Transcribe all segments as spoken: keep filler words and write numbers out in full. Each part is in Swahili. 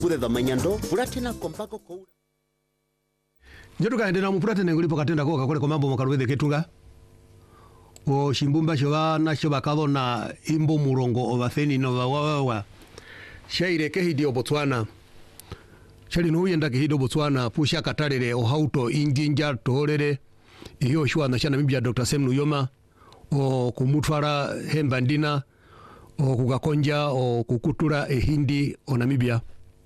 Pure the manyando puratina kompako ko Njotuka endena mupratene ngulipo katenda koka kule komambo makaruwethe ketunga o shimbumba shoba na shoba kabona imbo murongo obatheni no wawawa shaire kehidio Botswana shali no yenda kehidio Botswana pusha katarere o hauto injinja torere iyo shwa na shana mibya Doctor Sam Nuyoma o kumutwara hembandina o kugakonja o kukutura ehindi o Namibia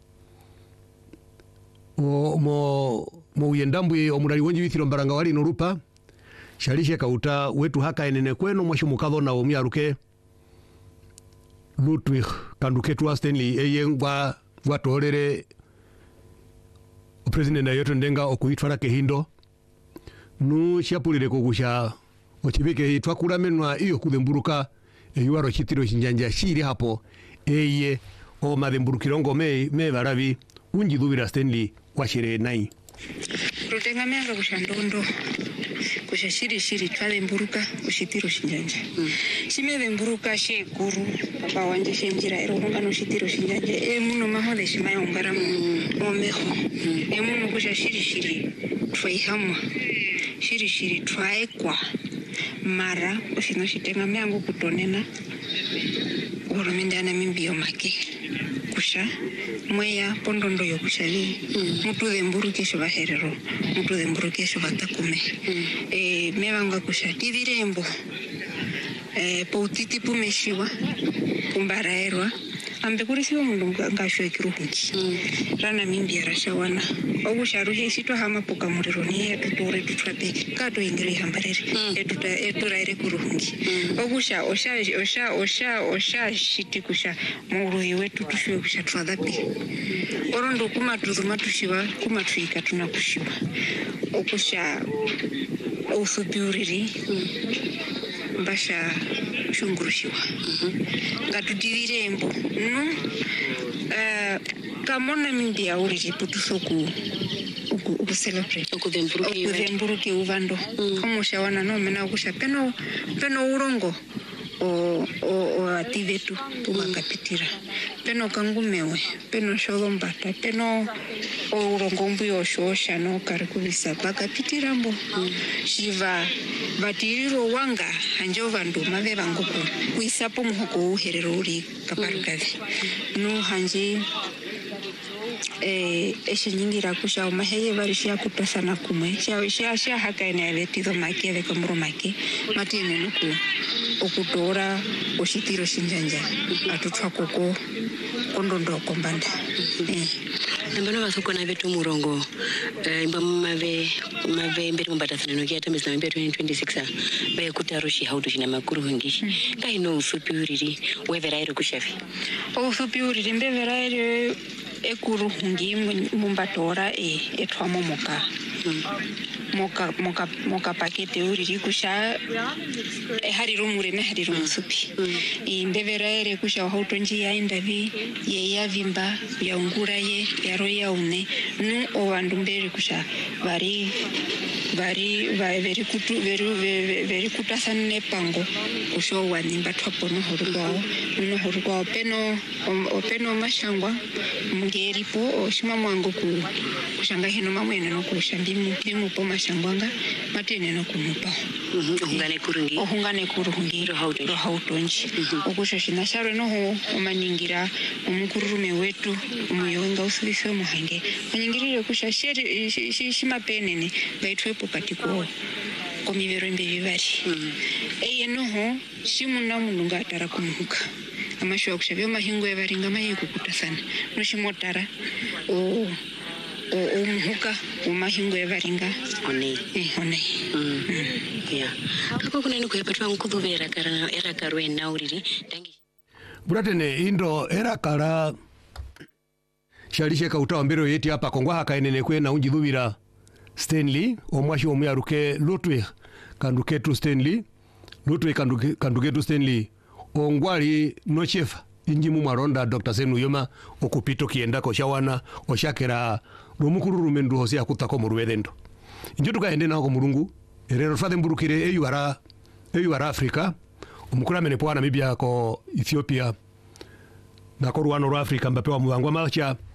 o mo mo uyendambwe omulali wenji withiro mbaranga wali norupa shalishe kauta wetu haka enene kweno mwashu mukadhona omyaruke Ludwig kanduketu Stanley eye ngwa watolere o president ayoto ndenga okuitwara kehindo nu shapulire kugusha ochibike twakura menwa iyo kudemburuka eyuaro chitiro chinjanja shiri hapo eye o mademburukiro me me barabi unji dubira Stanley washire nai Rutenga mianga kushandondo kushashiri shiri twale mburuka ushitiro shinjanja mm. Shimebe mburuka she guru papa wanje shenjira ero ngano shitiro shinjanja e muno mahole shimayo ngara mu meho mm. E muno kushashiri shiri twaihamwa shiri shiri twaekwa mara ushino shitenga miango kutonena urumende ana mimbio make kusha mweya pondondo yo kushali mm. Mutu de mburuke sho baherero mutu de mburuke sho batakume mm. Eh mebanga kusha tivirembo eh poutiti pumeshiwa kumbaraerwa ambe kurisiwa mundu ngasho ekiruhungi mm. Rana mimbi arashawana ogusharuhe sitwa hama poka muriro ni etutore tutwape kato ingire hambarere mm. Etuta eturaire kuruhungi mm. Ogusha osha osha osha osha shiti kusha muruhi wetu tushwe kusha twadapi orondo kuma tuzuma tushiwa kuma twika tunakushiwa okusha usubiuriri mm. Mbasha shungurushiwa mm-hmm. Ngatudivirembo no uh, kamona mindi ya uri putusoku uku celebrate uku demburuke uku demburuke uvando mm. Kamusha wana no mena kusha peno peno urongo o o o ativetu tumakapitira peno kangumewe peno shogombata peno o urongo mbuyo shosha no karikubisa bakapitira mbo mm. Shiva batiriro wanga hanjo vandu mave vanguku kuisapo muhoko uherero uri kaparukave mm. No hanje eh eshinyingira kusha maheye barishia kutosana kumwe sha sha sha haka ene letizo makele komro make matine nuku okutora oshitiro shinjanja atutwa koko kondondo kombanda eh Nambano basoko na betu murongo eh mbamave mave mbere mumbatana no kiata mizna mbere twenty twenty-six ba kutarushi hauto shina makuru hungishi kai no superiority weveraire kushafi o superiority mbeveraire ekuru hungi mumbatora e etwamo moka mm. moka moka moka pakete uriri kusha e hariro murene hariro musupi mm. Imbeveraire kusha hautonji ya indavi ye yavimba ya ungura ye ya roya une nu owandu mbere kusha bari bari bari kutu veru veri kutasane pango kusho wanimba twapo no horugwao no horugwao peno openo mashangwa ngeripo oshima mwango ku kushanga hino mamwene no kushambimu bimu po mashangwanga matene no kumupa ohungane kurungi ohungane kurungi ro hauto ro hautonji okusho shina sharo no ho omaningira umukurume wetu umuyonga usibise muhange manyingirire kusha sheri shima penene baitwepo katiko komivero mbe bibari eye no ho shimuna mununga atara kumuhuka amasho kushabyo mahingo ebaringa mayiku kutasana noshimotara o o umuhuka umahingo ebaringa one eh one mm yeah kako kunene kuyapatwa nkubuvera kara era karwe nauriri tangi buratene indo era kara shalishe kauta mbero yeti hapa kongwa haka enene kwena unji dhubira Stanley omwashi omyaruke Ludwig kanduketu Stanley Ludwig kanduke kanduketu Stanley ongwali no chef inji mu maronda Doctor Sam Nuyoma okupito kienda ko shawana oshakera rumukuru rumendu hosi akutako mu ruwedendo injo tukaende nako murungu erero fade mburukire eyuara eyuara Africa omukura menepo Namibia ko Ethiopia na ko Rwanda ro Africa mbapewa muwangwa macha